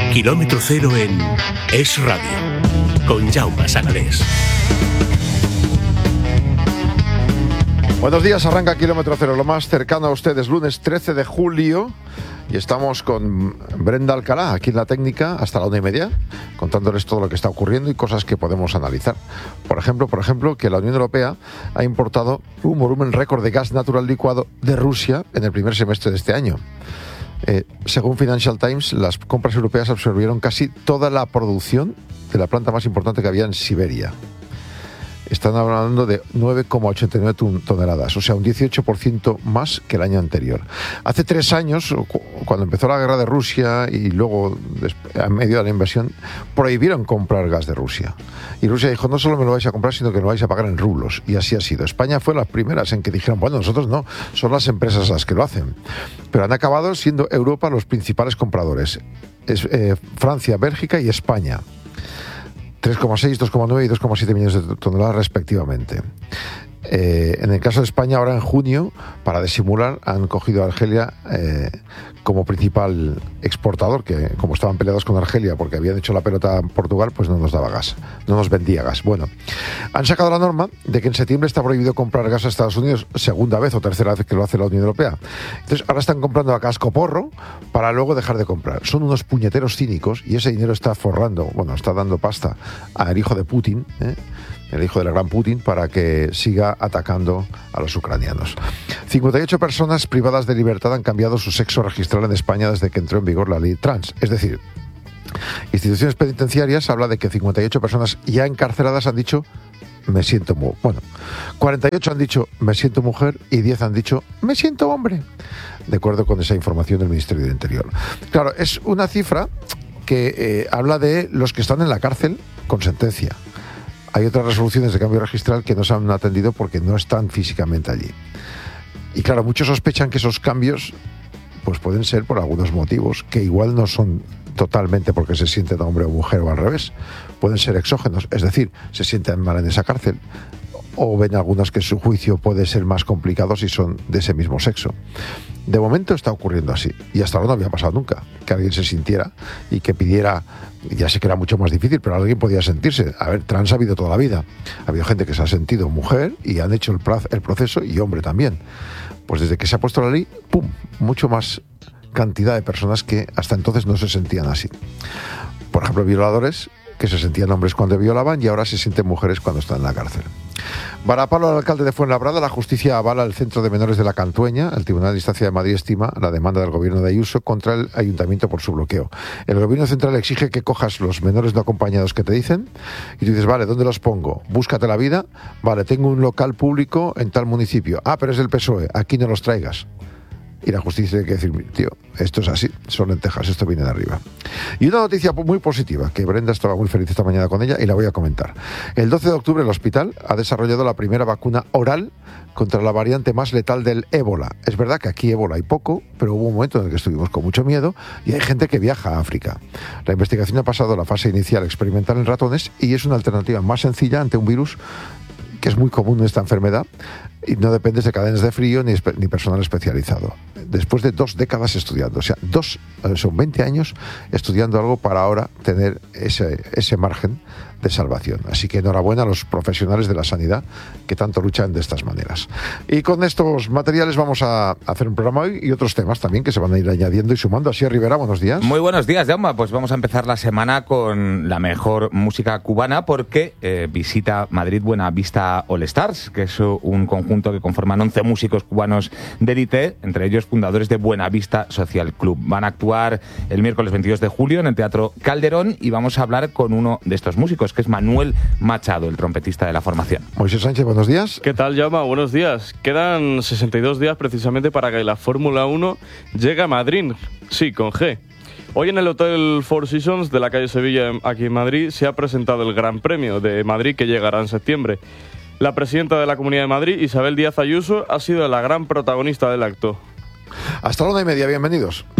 Kilómetro cero en Es Radio, con Jaume Sagalés. Buenos días, arranca Kilómetro Cero, lo más cercano a ustedes, lunes 13 de julio, y estamos con Brenda Alcalá, aquí en la técnica, hasta la 1:30, contándoles todo lo que está ocurriendo y cosas que podemos analizar. Por ejemplo, que la Unión Europea ha importado un volumen récord de gas natural licuado de Rusia en el primer semestre de este año. Según Financial Times, las compras europeas absorbieron casi toda la producción de la planta más importante que había en Siberia. Están hablando de 9,89 toneladas, o sea, un 18% más que el año anterior. Hace 3 años, cuando empezó la guerra de Rusia y luego, en medio de la invasión, prohibieron comprar gas de Rusia. Y Rusia dijo, no solo me lo vais a comprar, sino que me lo vais a pagar en rublos. Y así ha sido. España fue las primeras en que dijeron, bueno, nosotros no, son las empresas las que lo hacen. Pero han acabado siendo Europa los principales compradores. Francia, Bélgica y España. 3,6, 2,9 y 2,7 millones de toneladas respectivamente. En el caso de España, ahora en junio, para disimular, han cogido a Argelia como principal exportador, que como estaban peleados con Argelia porque habían hecho la pelota a Portugal, pues no nos daba gas, no nos vendía gas. Bueno, han sacado la norma de que en septiembre está prohibido comprar gas a Estados Unidos, segunda vez o tercera vez que lo hace la Unión Europea. Entonces ahora están comprando a cascoporro para luego dejar de comprar. Son unos puñeteros cínicos y ese dinero está está dando pasta al hijo de Putin, el hijo del gran Putin, para que siga atacando a los ucranianos. 58 personas privadas de libertad han cambiado su sexo registral en España desde que entró en vigor la ley trans. Es decir, instituciones penitenciarias habla de que 58 personas ya encarceladas han dicho me siento 48 han dicho me siento mujer y 10 han dicho me siento hombre, de acuerdo con esa información del Ministerio del Interior. Claro, es una cifra que habla de los que están en la cárcel con sentencia. Hay otras resoluciones de cambio registral que no se han atendido porque no están físicamente allí. Y claro, muchos sospechan que esos cambios pues pueden ser por algunos motivos, que igual no son totalmente porque se sienten hombre o mujer o al revés. Pueden ser exógenos, es decir, se sienten mal en esa cárcel, o ven algunas que su juicio puede ser más complicado si son de ese mismo sexo. De momento está ocurriendo así, y hasta ahora no había pasado nunca, que alguien se sintiera y que pidiera, ya sé que era mucho más difícil, pero alguien podía sentirse. A ver, trans ha habido toda la vida. Ha habido gente que se ha sentido mujer y han hecho el proceso, y hombre también. Pues desde que se ha puesto la ley, ¡pum!, mucho más cantidad de personas que hasta entonces no se sentían así. Por ejemplo, violadores que se sentían hombres cuando violaban y ahora se sienten mujeres cuando están en la cárcel. Para Pablo, el alcalde de Fuenlabrada, la justicia avala el centro de menores de la Cantueña. El Tribunal de Instancia de Madrid estima la demanda del gobierno de Ayuso contra el ayuntamiento por su bloqueo. El gobierno central exige que cojas los menores no acompañados que te dicen y tú dices, vale, ¿dónde los pongo? Búscate la vida. Vale, tengo un local público en tal municipio. Ah, pero es del PSOE, aquí no los traigas. Y la justicia tiene que decir, tío, esto es así, son lentejas, esto viene de arriba. Y una noticia muy positiva, que Brenda estaba muy feliz esta mañana con ella y la voy a comentar. El 12 de octubre el hospital ha desarrollado la primera vacuna oral contra la variante más letal del ébola. Es verdad que aquí ébola hay poco, pero hubo un momento en el que estuvimos con mucho miedo y hay gente que viaja a África. La investigación ha pasado la fase inicial experimental en ratones y es una alternativa más sencilla ante un virus que es muy común en esta enfermedad y no dependes de cadenas de frío ni personal especializado. Después de 2 décadas estudiando, son 20 años estudiando algo para ahora tener ese margen de salvación. Así que enhorabuena a los profesionales de la sanidad que tanto luchan de estas maneras. Y con estos materiales vamos a hacer un programa hoy y otros temas también que se van a ir añadiendo y sumando. Así, Rivera, buenos días. Muy buenos días, Jaume. Pues vamos a empezar la semana con la mejor música cubana porque visita Madrid Buenavista All Stars, que es un conjunto que conforman 11 músicos cubanos de élite, entre ellos fundadores de Buenavista Social Club. Van a actuar el miércoles 22 de julio en el Teatro Calderón y vamos a hablar con uno de estos músicos, que es Manuel Machado, el trompetista de la formación. Moisés Sánchez, buenos días. ¿Qué tal, Jaume? Buenos días. Quedan 62 días precisamente para que la Fórmula 1 llegue a Madrid. Sí, con G. Hoy en el Hotel Four Seasons de la calle Sevilla, aquí en Madrid, se ha presentado el Gran Premio de Madrid que llegará en septiembre. La presidenta de la Comunidad de Madrid, Isabel Díaz Ayuso, ha sido la gran protagonista del acto. Hasta la 1:30, bienvenidos.